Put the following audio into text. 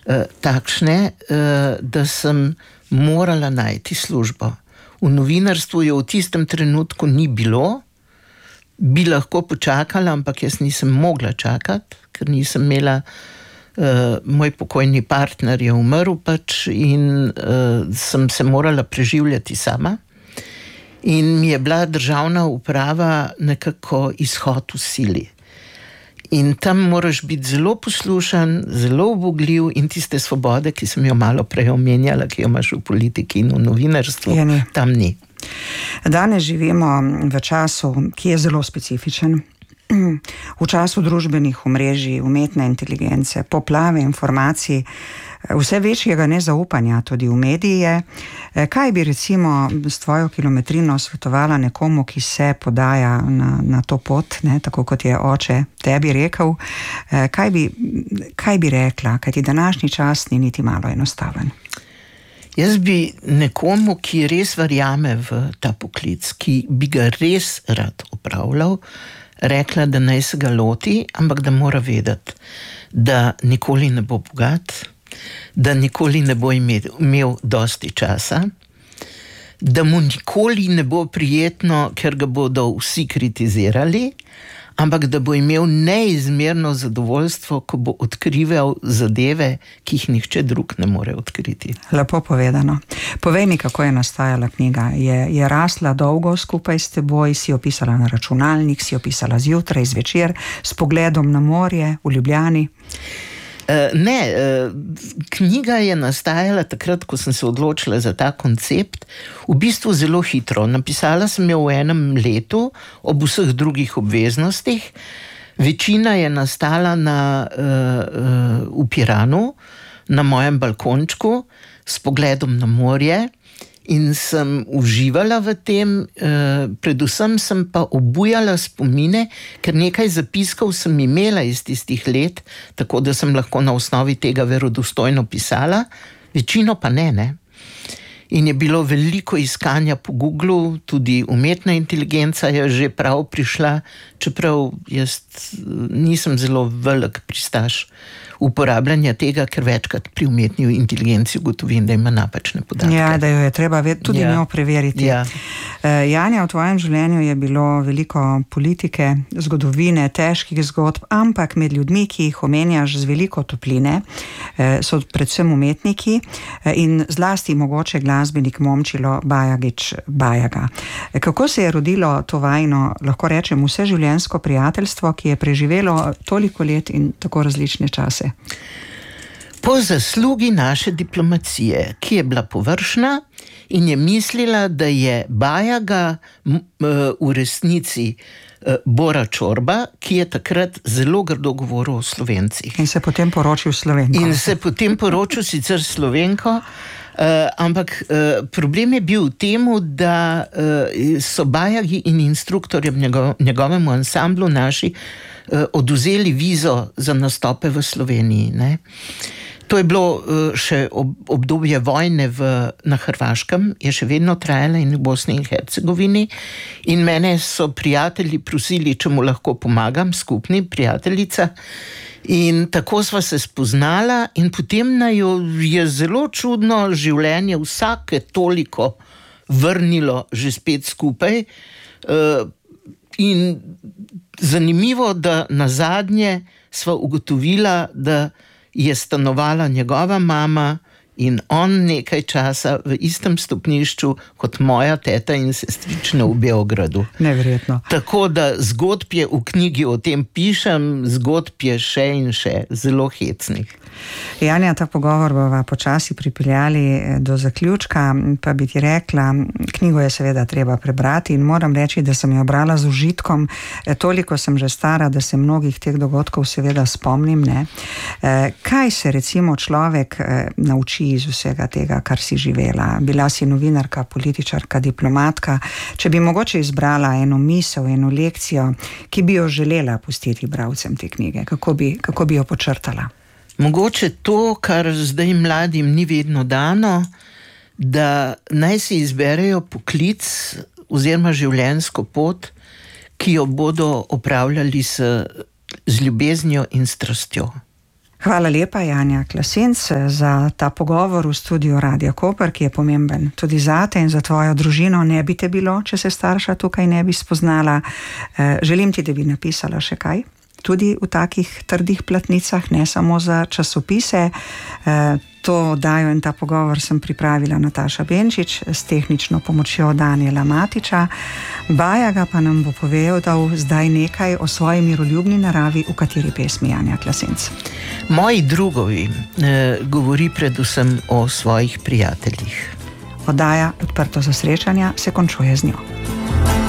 takšne, da sem morala najti službo. V novinarstvu jo v tistem trenutku ni bilo, bi lahko počakala, ampak jaz nisem mogla čakati, ker nisem imela, moj pokojni partner je umrl pač in sem se morala preživljati sama. In mi je bila državna uprava nekako izhod v sili. In tam moraš biti zelo poslušan, zelo ubogljiv in tiste svobode, ki sem jo malo prej omenjala, ki jo imaš v politiki in v novinarstvu, tam ni. Danes živimo v času, ki je zelo specifičen. V času družbenih omrežij, umetne inteligence, poplave informacij, vse večjega nezaupanja tudi v medije. Kaj bi recimo s tvojo kilometrino svetovala nekomu, ki se podaja na to pot, ne, tako kot je oče tebi rekel? Kaj bi rekla, kajti današnji čas ni niti malo enostaven? Jaz bi nekomu, ki res verjame v ta poklic, ki bi ga res rad opravljal, rekla, da naj se ga loti, ampak da mora vedeti, da nikoli ne bo bogat, da nikoli ne bo imel dosti časa, da mu nikoli ne bo prijetno, ker ga bodo vsi kritizirali, ampak da bo imel neizmerno zadovoljstvo, ko bo odkrival zadeve, ki jih nihče drug ne more odkriti. Lepo povedano. Povej mi, kako je nastajala knjiga. Je rasla dolgo skupaj s teboj, si jo pisala na računalnik, si jo pisala zjutraj, zvečer, s pogledom na morje v Ljubljani? Ne, knjiga je nastajala takrat, ko sem se odločila za ta koncept, v bistvu zelo hitro. Napisala sem jo v enem letu, ob vseh drugih obveznostih. Večina je nastala v Piranu, na mojem balkončku, s pogledom na morje in sem uživala v tem, predvsem sem pa obujala spomine, ker nekaj zapiskov sem imela iz tistih let, tako da sem lahko na osnovi tega verodostojno pisala, večino pa ne. In je bilo veliko iskanja po Googlu, tudi umetna inteligenca je že prav prišla, čeprav jaz nisem zelo velik pristaš uporabljanja tega, ker večkrat pri umetni inteligenci ugotovim, da ima napačne podatke. Ja, da jo je treba tudi njo preveriti. Ja. Janja, v tvojem življenju je bilo veliko politike, zgodovine, težkih zgodb, ampak med ljudmi, ki jih omenjaš z veliko topline, so predvsem umetniki in zlasti mogoče glasbenik Momčilo Bajaga. Kako se je rodilo to vajno, lahko rečem, vseživljenjsko prijateljstvo, ki je preživelo toliko let in tako različne čase? Po zaslugi naše diplomacije, ki je bila površna in je mislila, da je Bajaga v resnici Bora Čorba, ki je takrat zelo grdo govoril o Slovencih. In se potem poročil Slovenko. In se potem poročil sicer Slovenko, ampak problem je bil v tem, da so Bajagi in instruktorjem njegovemu ansamblu naši oduzeli vizo za nastope v Sloveniji. Ne? To je bilo še obdobje vojne na Hrvaškem, je še vedno trajala in v Bosni in Hercegovini. In mene so prijatelji prosili, če mu lahko pomagam, skupni prijateljica. In tako sva se spoznala in potem naju je zelo čudno življenje vsake toliko vrnilo že spet skupaj. In zanimivo, da nazadnje sva ugotovila, da je stanovala njegova mama in on nekaj časa v istem stopnišču kot moja teta in sestrična v Beogradu. Neverjetno. Tako da zgodb je v knjigi o tem pišem, zgodb je še in še, zelo hecnih. Janja, ta pogovor bova počasi pripeljali do zaključka, pa bi ti rekla, knjigo je seveda treba prebrati in moram reči, da sem jo brala z užitkom. Toliko sem že stara, da se mnogih teh dogodkov seveda spomnim. Ne? Kaj se recimo človek nauči iz vsega tega, kar si živela? Bila si novinarka, političarka, diplomatka. Če bi mogoče izbrala eno misel, eno lekcijo, ki bi jo želela pustiti bralcem te knjige, kako bi jo počrtala? Mogoče to, kar zdaj mladim ni vedno dano, da naj si izberejo poklic oziroma življenjsko pot, ki jo bodo opravljali z ljubeznijo in strastjo. Hvala lepa, Janja Klasenc, za ta pogovor v studiu Radia Koper, ki je pomemben tudi zate in za tvojo družino. Ne bi te bilo, če se starša tukaj ne bi spoznala. Želim ti, da bi napisala še kaj, tudi v takih trdih platnicah, ne samo za časopise. To oddajo in ta pogovor sem pripravila Nataša Benčič s tehnično pomočjo Danijela Matiča. Bajaga pa nam bo povedal zdaj nekaj o svoji miroljubni naravi, v kateri pesmi Janja Klasenc. Moji drugovi govori predvsem o svojih prijateljih. Oddaja Odprto za srečanja se končuje z njo.